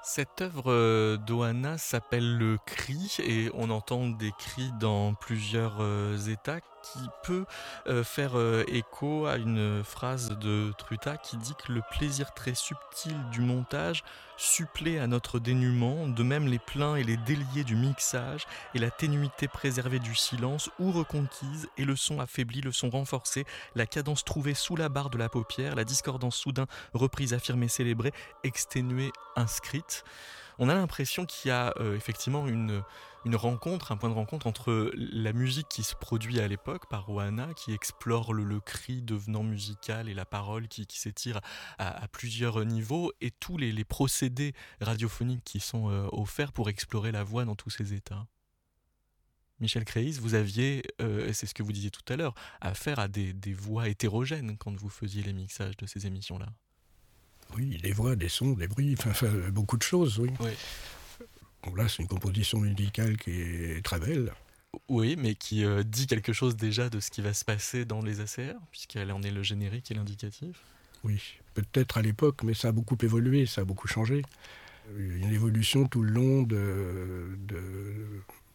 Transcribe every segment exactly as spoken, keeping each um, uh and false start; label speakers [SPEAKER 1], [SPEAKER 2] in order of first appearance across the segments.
[SPEAKER 1] Cette œuvre euh, d'Oana s'appelle Le Cri et on entend des cris dans plusieurs euh, états qui peut euh, faire euh, écho à une phrase de Truta qui dit que le plaisir très subtil du montage supplée à notre dénuement, de même les pleins et les déliés du mixage et la ténuité préservée du silence ou reconquise et le son affaibli, le son renforcé, la cadence trouvée sous la barre de la paupière, la discordance soudain reprise, affirmée, célébrée, exténuée, inscrite. On a l'impression qu'il y a euh, effectivement une, une rencontre, un point de rencontre entre la musique qui se produit à l'époque par Oana, qui explore le, le cri devenant musical et la parole qui, qui s'étire à, à plusieurs niveaux, et tous les, les procédés radiophoniques qui sont euh, offerts pour explorer la voix dans tous ses états. Michel Créis, vous aviez, euh, c'est ce que vous disiez tout à l'heure, affaire à des, des voix hétérogènes quand vous faisiez les mixages de ces émissions-là.
[SPEAKER 2] Oui, des voix, des sons, des bruits, enfin, enfin beaucoup de choses, oui.
[SPEAKER 1] Oui.
[SPEAKER 2] Bon, là, c'est une composition musicale qui est très belle.
[SPEAKER 1] Oui, mais qui euh, dit quelque chose déjà de ce qui va se passer dans les A C R, puisqu'elle en est le générique et l'indicatif.
[SPEAKER 2] Oui, peut-être à l'époque, mais ça a beaucoup évolué, ça a beaucoup changé. Il y a une évolution tout le long de, de,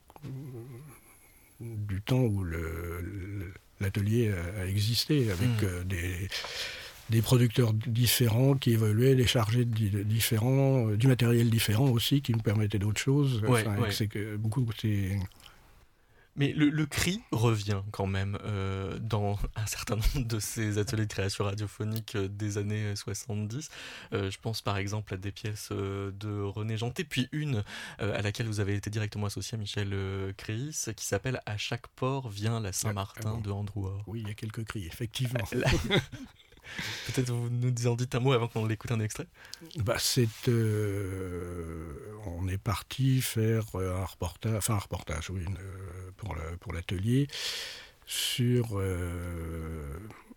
[SPEAKER 2] du temps où le, l'atelier a, a existé, avec mmh. euh, des... des producteurs différents qui évoluaient, des chargés de différents, euh, du matériel différent aussi, qui nous permettaient d'autres choses.
[SPEAKER 1] Ouais,
[SPEAKER 2] enfin,
[SPEAKER 1] ouais.
[SPEAKER 2] C'est que beaucoup, c'est...
[SPEAKER 1] Mais le, le cri revient quand même euh, dans un certain nombre de ces ateliers de création radiophonique euh, des années soixante-dix. Euh, je pense par exemple à des pièces euh, de René Janté, puis une euh, à laquelle vous avez été directement associé, Michel euh, Créis, qui s'appelle « À chaque port vient la Saint-Martin ah, ah bon. » de Andrew Orr.
[SPEAKER 2] Oui, il y a quelques cris, effectivement.
[SPEAKER 1] Peut-être vous nous en dites un mot avant qu'on l'écoute un extrait.
[SPEAKER 2] Bah, c'est, euh, on est parti faire un reportage, enfin un reportage, oui, une, pour, le, pour l'atelier, sur, euh,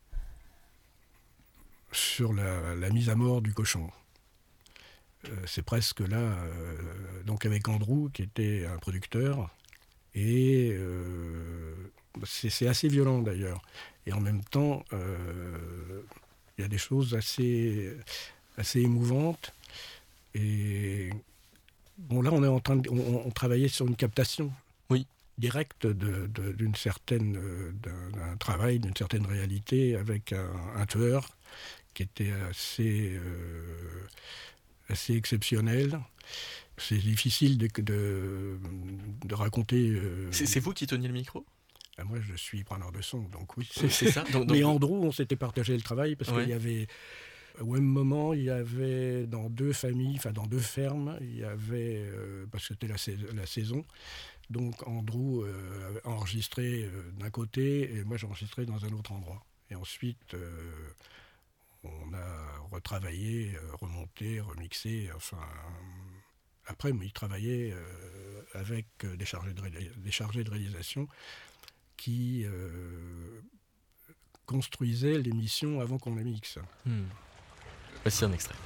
[SPEAKER 2] sur la, la mise à mort du cochon. Euh, c'est presque là, euh, donc avec Andrew, qui était un producteur, et euh, c'est, c'est assez violent d'ailleurs. Et en même temps, euh, il y a des choses assez, assez émouvantes. Et bon, là, on est en train de, on, on travaillait sur une captation
[SPEAKER 1] oui.
[SPEAKER 2] directe de, de, d'une certaine, d'un, d'un travail, d'une certaine réalité, avec un, un tueur qui était assez, euh, assez exceptionnel. C'est difficile de, de, de raconter. Euh,
[SPEAKER 1] c'est, c'est vous qui teniez le micro ?
[SPEAKER 2] Ben moi, je suis preneur de son, donc oui.
[SPEAKER 1] C'est, c'est ça. Donc, donc...
[SPEAKER 2] Mais Andrew, on s'était partagé le travail parce ouais. qu'il y avait, au même moment, il y avait dans deux familles, enfin dans deux fermes, il y avait, euh, parce que c'était la, sais- la saison, donc Andrew euh, avait enregistré euh, d'un côté et moi j'enregistrais dans un autre endroit. Et ensuite, euh, on a retravaillé, euh, remonté, remixé, enfin... Après, il travaillait euh, avec des chargés de, ré- des chargés de réalisation qui euh, construisait l'émission avant qu'on la mixe.
[SPEAKER 1] Hmm. Voici un extrait.